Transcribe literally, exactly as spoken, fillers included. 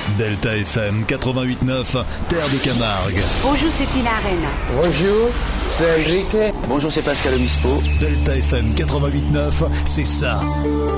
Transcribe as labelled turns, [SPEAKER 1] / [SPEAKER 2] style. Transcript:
[SPEAKER 1] Delta F M quatre-vingt-huit neuf, Terre de Camargue.
[SPEAKER 2] Bonjour, c'est Tina Arena.
[SPEAKER 3] Bonjour, c'est Enrique.
[SPEAKER 4] Bonjour, c'est Pascal Obispo.
[SPEAKER 1] Delta F M quatre-vingt-huit neuf, c'est ça.